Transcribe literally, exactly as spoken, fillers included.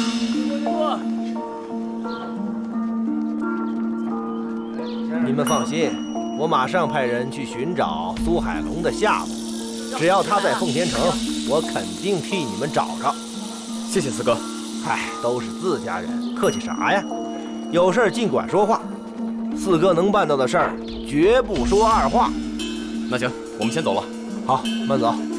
你们放心，我马上派人去寻找苏海龙的下落。只要他在奉天城，我肯定替你们找着。 谢谢四哥。 嗨，都是自家人，客气啥呀？有事尽管说话，四哥能办到的事儿，绝不说二话。 那行，我们先走了。 好，慢走。